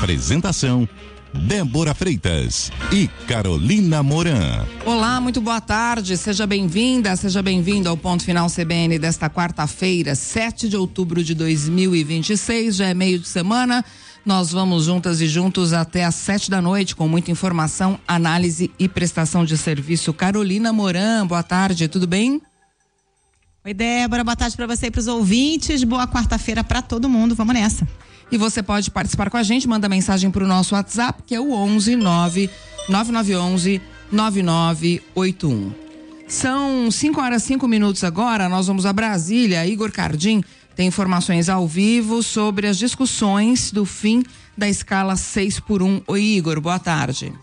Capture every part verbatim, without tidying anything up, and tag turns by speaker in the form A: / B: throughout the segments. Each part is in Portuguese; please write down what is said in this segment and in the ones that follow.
A: Apresentação: Débora Freitas e Carolina Moran.
B: Olá, muito boa tarde, seja bem-vinda, seja bem-vindo ao Ponto Final C B N desta quarta-feira, sete de outubro de dois mil e vinte e seis, já é meio de semana. Nós vamos juntas e juntos até às sete da noite com muita informação, análise e prestação de serviço. Carolina Moran, boa tarde, tudo bem?
C: Oi, Débora, boa tarde para você e para os ouvintes, boa quarta-feira para todo mundo, vamos nessa.
B: E você pode participar com a gente, manda mensagem para o nosso WhatsApp, que é o onze nove nove nove onze nove nove oito um. São cinco horas e cinco minutos agora, nós vamos a Brasília. Igor Cardim tem informações ao vivo sobre as discussões do fim da escala seis por um. Oi, Igor, boa tarde.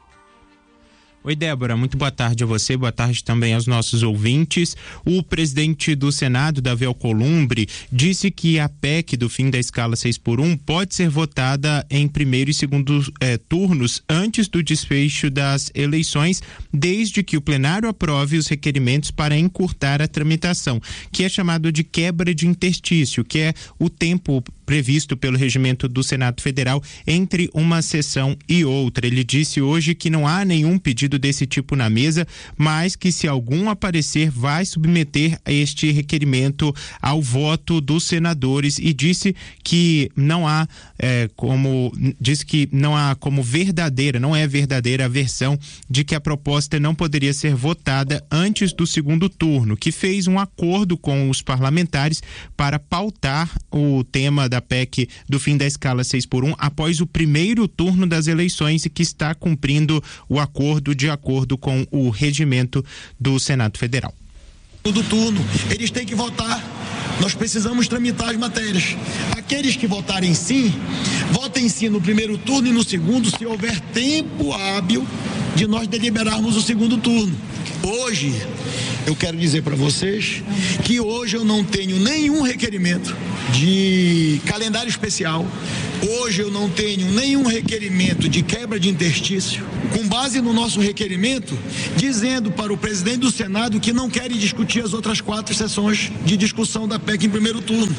D: Oi, Débora, muito boa tarde a você, boa tarde também aos nossos ouvintes. O presidente do Senado, Davi Alcolumbre, disse que a P E C do fim da escala seis por um pode ser votada em primeiro e segundo eh, turnos antes do desfecho das eleições, desde que o plenário aprove os requerimentos para encurtar a tramitação, que é chamado de quebra de interstício, que é o tempo previsto pelo regimento do Senado Federal entre uma sessão e outra. Ele disse hoje que não há nenhum pedido desse tipo na mesa, mas que se algum aparecer vai submeter este requerimento ao voto dos senadores, e disse que não há é, como disse que não há como verdadeira, não é verdadeira a versão de que a proposta não poderia ser votada antes do segundo turno, que fez um acordo com os parlamentares para pautar o tema da P E C do fim da escala seis por um após o primeiro turno das eleições e que está cumprindo o acordo de acordo com o regimento do Senado Federal.
E: Do turno, eles têm que votar. Nós precisamos tramitar as matérias. Aqueles que votarem sim, votem sim no primeiro turno e no segundo, se houver tempo hábil de nós deliberarmos o segundo turno. Hoje, eu quero dizer para vocês que hoje eu não tenho nenhum requerimento de calendário especial. Hoje eu não tenho nenhum requerimento de quebra de interstício, com base no nosso requerimento, dizendo para o presidente do Senado que não querem discutir as outras quatro sessões de discussão da P E C em primeiro turno.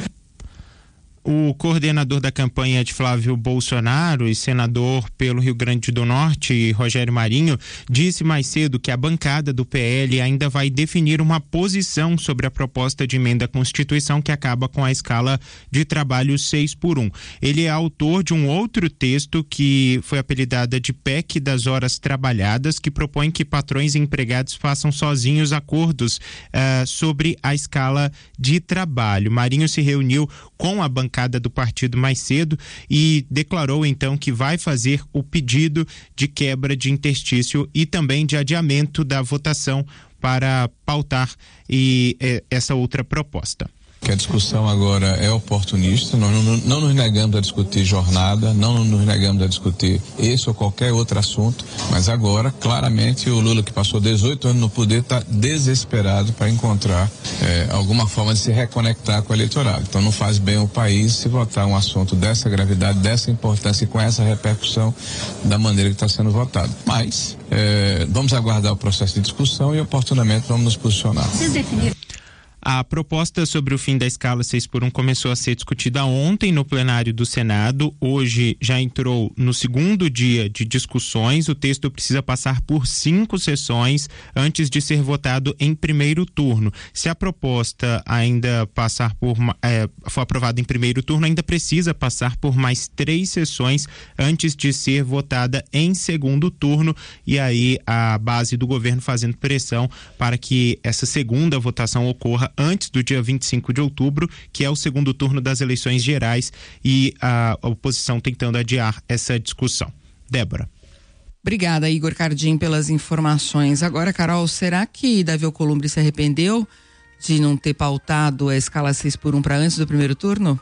D: O coordenador da campanha de Flávio Bolsonaro e senador pelo Rio Grande do Norte, Rogério Marinho, disse mais cedo que a bancada do P L ainda vai definir uma posição sobre a proposta de emenda à Constituição que acaba com a escala de trabalho seis por um. Ele é autor de um outro texto que foi apelidada de P E C das horas trabalhadas, que propõe que patrões e empregados façam sozinhos acordos uh, sobre a escala de trabalho. Marinho se reuniu com a bancada do partido mais cedo e declarou então que vai fazer o pedido de quebra de interstício e também de adiamento da votação para pautar e, eh, essa outra proposta.
F: Que a discussão agora é oportunista, nós não, não nos negamos a discutir jornada, não nos negamos a discutir esse ou qualquer outro assunto, mas agora, claramente, o Lula, que passou dezoito anos no poder, está desesperado para encontrar eh, alguma forma de se reconectar com o eleitorado. Então não faz bem ao país se votar um assunto dessa gravidade, dessa importância e com essa repercussão da maneira que está sendo votado. Mas eh, vamos aguardar o processo de discussão e oportunamente vamos nos posicionar.
D: Vocês definiram? A proposta sobre o fim da escala seis por um começou a ser discutida ontem no plenário do Senado. Hoje já entrou no segundo dia de discussões. O texto precisa passar por cinco sessões antes de ser votado em primeiro turno. Se a proposta ainda passar por é, for aprovada em primeiro turno, ainda precisa passar por mais três sessões antes de ser votada em segundo turno. E aí a base do governo fazendo pressão para que essa segunda votação ocorra antes do dia vinte e cinco de outubro, que é o segundo turno das eleições gerais, e a oposição tentando adiar essa discussão. Débora.
B: Obrigada, Igor Cardim, pelas informações. Agora, Carol, será que Davi Alcolumbre se arrependeu de não ter pautado a escala seis por um para antes do primeiro turno?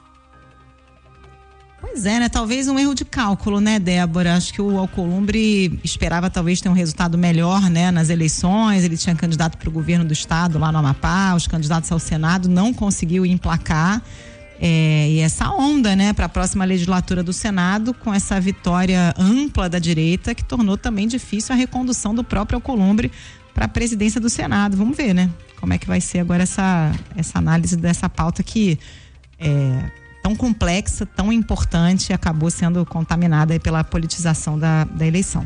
C: Pois é, né? Talvez um erro de cálculo, né, Débora? Acho que o Alcolumbre esperava talvez ter um resultado melhor, né, nas eleições. Ele tinha candidato para o governo do estado lá no Amapá, os candidatos ao Senado, não conseguiu emplacar. É, e essa onda, né, para a próxima legislatura do Senado, com essa vitória ampla da direita, que tornou também difícil a recondução do próprio Alcolumbre para a presidência do Senado. Vamos ver, né, como é que vai ser agora essa, essa análise dessa pauta que é, tão complexa, tão importante, acabou sendo contaminada aí pela politização da, da eleição.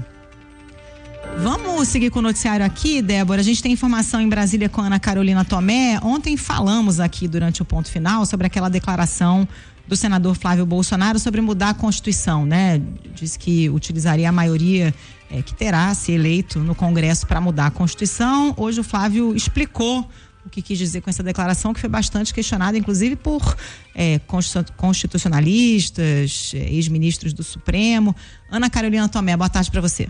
C: Vamos seguir com o noticiário aqui, Débora. A gente tem informação em Brasília com a Ana Carolina Tomé. Ontem falamos aqui durante o ponto final sobre aquela declaração do senador Flávio Bolsonaro sobre mudar a Constituição, né? Diz que utilizaria a maioria é, que terá se eleito no Congresso para mudar a Constituição. Hoje o Flávio explicou o que quis dizer com essa declaração, que foi bastante questionada, inclusive por é, constitucionalistas, é, ex-ministros do Supremo. Ana Carolina Tomé, boa tarde para você.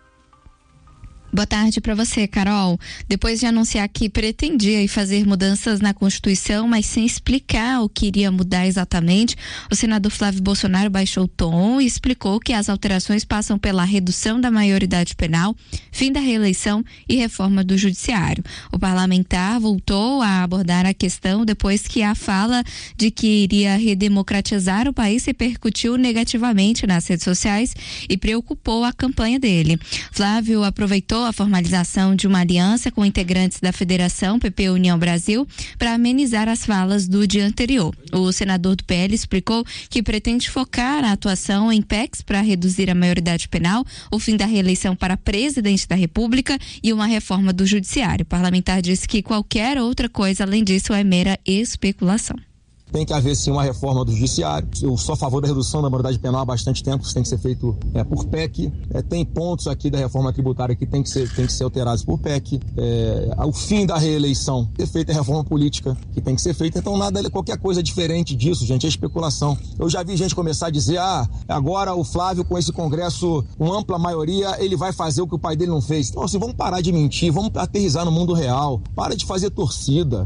G: Boa tarde para você, Carol. Depois de anunciar que pretendia fazer mudanças na Constituição, mas sem explicar o que iria mudar exatamente, o senador Flávio Bolsonaro baixou o tom e explicou que as alterações passam pela redução da maioridade penal, fim da reeleição e reforma do judiciário. O parlamentar voltou a abordar a questão depois que a fala de que iria redemocratizar o país repercutiu negativamente nas redes sociais e preocupou a campanha dele. Flávio aproveitou a formalização de uma aliança com integrantes da Federação P P União Brasil para amenizar as falas do dia anterior. O senador do P L explicou que pretende focar a atuação em P E Cs para reduzir a maioridade penal, o fim da reeleição para presidente da República e uma reforma do judiciário. O parlamentar disse que qualquer outra coisa além disso é mera especulação.
H: Tem que haver sim uma reforma do judiciário. Eu sou a favor da redução da maioridade penal há bastante tempo, isso tem que ser feito é, por P E C. É, tem pontos aqui da reforma tributária que tem que ser, tem que ser alterados por P E C. É, o fim da reeleição, ter feito a reforma política que tem que ser feita. Então nada, qualquer coisa diferente disso, gente, é especulação. Eu já vi gente começar a dizer, ah, agora o Flávio com esse Congresso com ampla maioria, ele vai fazer o que o pai dele não fez. Então assim, vamos parar de mentir, vamos aterrissar no mundo real, para de fazer torcida.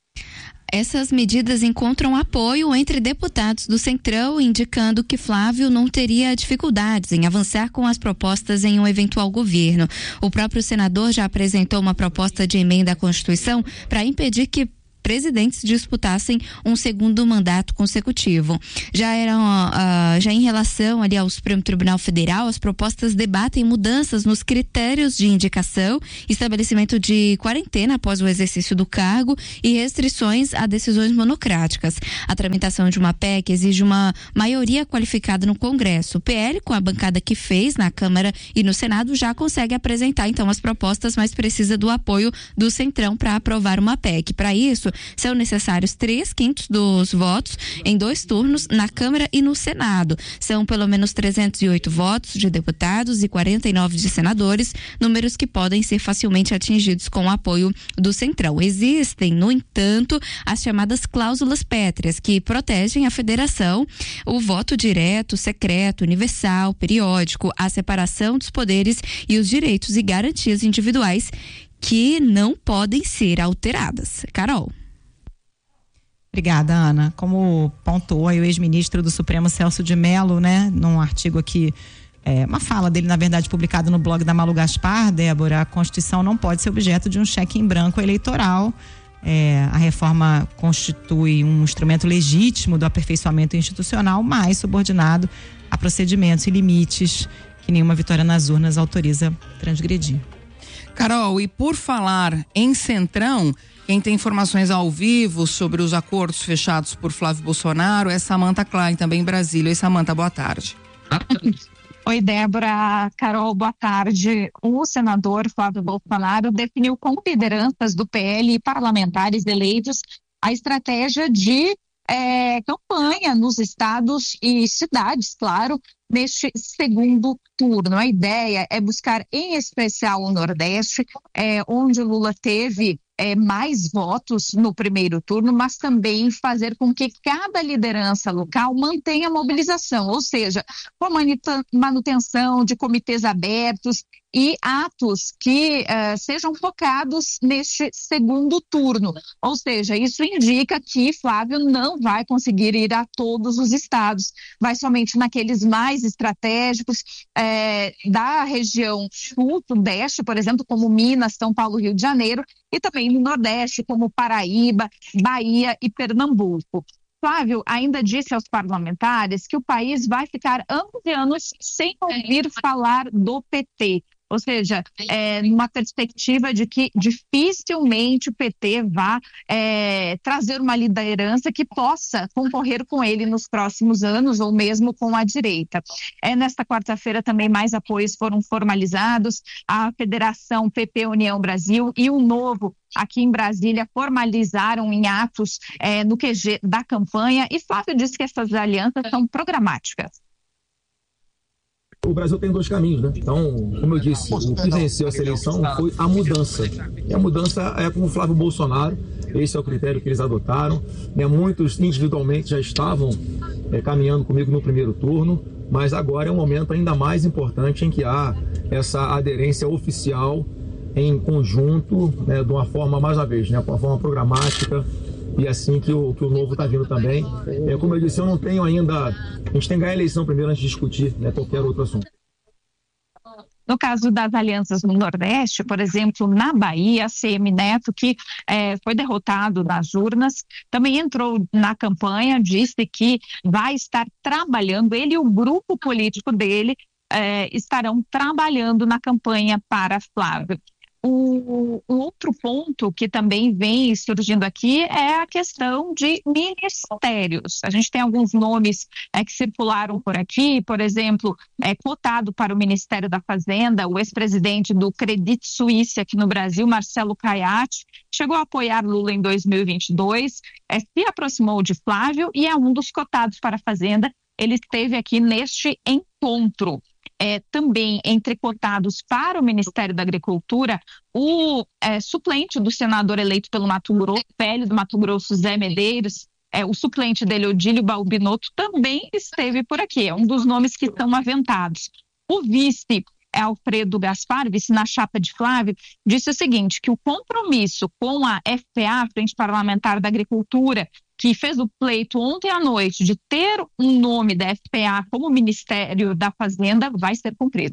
G: Essas medidas encontram apoio entre deputados do Centrão, indicando que Flávio não teria dificuldades em avançar com as propostas em um eventual governo. O próprio senador já apresentou uma proposta de emenda à Constituição para impedir que presidentes disputassem um segundo mandato consecutivo. Já eram, uh, já em relação ali ao Supremo Tribunal Federal, as propostas debatem mudanças nos critérios de indicação, estabelecimento de quarentena após o exercício do cargo e restrições a decisões monocráticas. A tramitação de uma P E C exige uma maioria qualificada no Congresso. O P L, com a bancada que fez na Câmara e no Senado, já consegue apresentar então as propostas, mas precisa do apoio do Centrão para aprovar uma P E C. Para isso, são necessários três quintos dos votos em dois turnos na Câmara e no Senado. São pelo menos trezentos e oito votos de deputados e quarenta e nove de senadores, números que podem ser facilmente atingidos com o apoio do Centrão. Existem, no entanto, as chamadas cláusulas pétreas, que protegem a federação, o voto direto, secreto, universal, periódico, a separação dos poderes e os direitos e garantias individuais que não podem ser alteradas. Carol.
C: Obrigada, Ana. Como pontuou aí o ex-ministro do Supremo, Celso de Mello, né, num artigo aqui, é, uma fala dele, na verdade, publicada no blog da Malu Gaspar, Débora, a Constituição não pode ser objeto de um cheque em branco eleitoral. É, a reforma constitui um instrumento legítimo do aperfeiçoamento institucional, mas subordinado a procedimentos e limites que nenhuma vitória nas urnas autoriza transgredir.
B: Carol, e por falar em Centrão, quem tem informações ao vivo sobre os acordos fechados por Flávio Bolsonaro é Samantha Klein, também em Brasília. Oi, Samantha, boa tarde.
I: Oi, Débora, Carol, boa tarde. O senador Flávio Bolsonaro definiu com lideranças do P L e parlamentares eleitos a estratégia de é, campanha nos estados e cidades, claro, neste segundo turno. A ideia é buscar, em especial, o Nordeste, é, onde o Lula teve é, mais votos no primeiro turno, mas também fazer com que cada liderança local mantenha a mobilização, ou seja, com a manutenção de comitês abertos e atos que uh, sejam focados neste segundo turno. Ou seja, isso indica que Flávio não vai conseguir ir a todos os estados, vai somente naqueles mais estratégicos é, da região sul-sudeste, por exemplo, como Minas, São Paulo, Rio de Janeiro, e também no Nordeste, como Paraíba, Bahia e Pernambuco. Flávio ainda disse aos parlamentares que o país vai ficar onze anos sem ouvir falar do P T. Ou seja, é, numa perspectiva de que dificilmente o P T vá é, trazer uma liderança que possa concorrer com ele nos próximos anos ou mesmo com a direita. É, nesta quarta-feira também mais apoios foram formalizados, a Federação P P União Brasil e o Novo aqui em Brasília formalizaram em atos é, no Q G da campanha, e Flávio disse que essas alianças são programáticas.
H: O Brasil tem dois caminhos, né? Então, como eu disse, o que venceu essa eleição foi a mudança. E a mudança é com o Flávio Bolsonaro, esse é o critério que eles adotaram. Né? Muitos individualmente já estavam é, caminhando comigo no primeiro turno, mas agora é um momento ainda mais importante em que há essa aderência oficial em conjunto, né, de uma forma, mais uma vez, né, de uma forma programática, e assim que o, que o Novo está vindo também. É, como eu disse, eu não tenho ainda... A gente tem que ganhar a eleição primeiro antes de discutir, né, qualquer outro assunto.
I: No caso das alianças no Nordeste, por exemplo, na Bahia, a C M Neto, que é, foi derrotado nas urnas, também entrou na campanha, disse que vai estar trabalhando, ele e o grupo político dele é, estarão trabalhando na campanha para Flávio. O, o outro ponto que também vem surgindo aqui é a questão de ministérios. A gente tem alguns nomes é, que circularam por aqui, por exemplo, é, cotado para o Ministério da Fazenda, o ex-presidente do Credit Suisse aqui no Brasil, Marcelo Caiati, chegou a apoiar Lula em dois mil e vinte e dois, é, se aproximou de Flávio e é um dos cotados para a Fazenda. Ele esteve aqui neste encontro. É, também entre cotados para o Ministério da Agricultura, o é, suplente do senador eleito pelo Mato Grosso, velho do Mato Grosso, Zé Medeiros, é, o suplente dele, Odílio Balbinotto, também esteve por aqui, é um dos nomes que estão aventados. O vice, é, Alfredo Gaspar, vice na chapa de Flávio, disse o seguinte, que o compromisso com a F P A, Frente Parlamentar da Agricultura, que fez o pleito ontem à noite de ter um nome da F P A como Ministério da Fazenda, vai ser cumprido.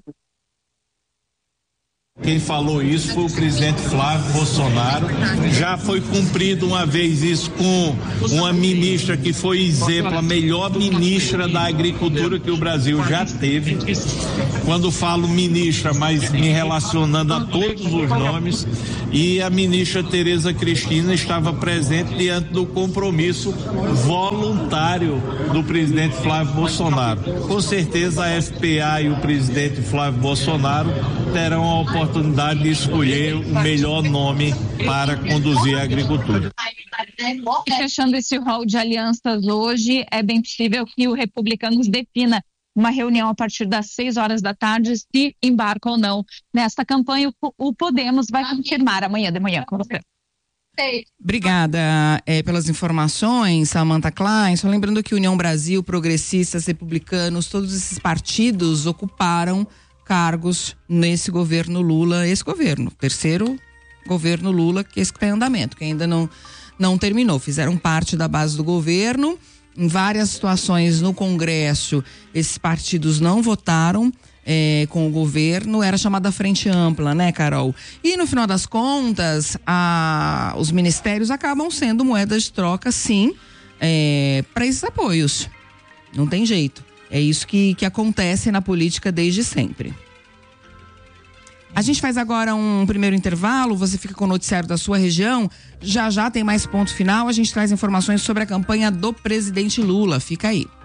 J: Quem falou isso foi o presidente Flávio Bolsonaro. Já foi cumprido uma vez isso com uma ministra que foi exemplo, a melhor ministra da agricultura que o Brasil já teve. Quando falo ministra, mas me relacionando a todos os nomes, e a ministra Tereza Cristina estava presente diante do compromisso voluntário do presidente Flávio Bolsonaro. Com certeza a F P A e o presidente Flávio Bolsonaro terão a oportunidade oportunidade de escolher o melhor nome para conduzir a agricultura.
I: E fechando esse rol de alianças hoje, é bem possível que o Republicanos defina uma reunião a partir das seis horas da tarde, se embarca ou não nesta campanha. O Podemos vai confirmar amanhã de manhã com você.
B: Obrigada é, pelas informações, Samantha Klein. Só lembrando que União Brasil, Progressistas, Republicanos, todos esses partidos ocuparam cargos nesse governo Lula, esse governo, terceiro governo Lula, que esse que está em andamento, que ainda não, não terminou. Fizeram parte da base do governo. Em várias situações no Congresso, esses partidos não votaram é, com o governo, era chamada Frente Ampla, né, Carol? E no final das contas, a, os ministérios acabam sendo moedas de troca, sim, é, para esses apoios. Não tem jeito. É isso que, que acontece na política desde sempre. A gente faz agora um primeiro intervalo, você fica com o noticiário da sua região. Já já tem mais ponto final, a gente traz informações sobre a campanha do presidente Lula. Fica aí.